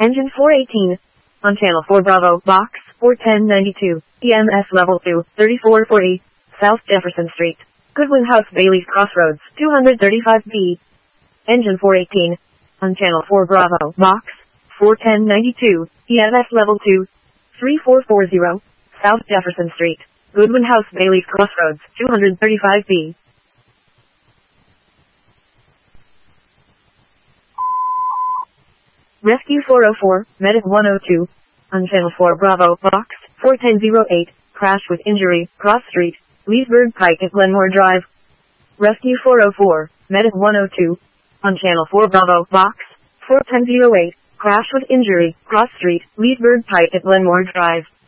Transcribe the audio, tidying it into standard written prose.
Engine 418. On Channel 4 Bravo, Box 41092. EMS Level 2, 3440. South Jefferson Street. Goodwin House, Bailey's Crossroads, 235B. Engine 418. On Channel 4 Bravo, Box 41092. EMS Level 2, 3440. South Jefferson Street. Goodwin House, Bailey's Crossroads, 235B. Rescue 404, Medic 102. On Channel 4 Bravo, Box 41008. Crash with injury, Cross Street, Leesburg Pike at Glenmore Drive. Rescue 404, Medic 102. On Channel 4 Bravo, Box 41008. Crash with injury, Cross Street, Leesburg Pike at Glenmore Drive.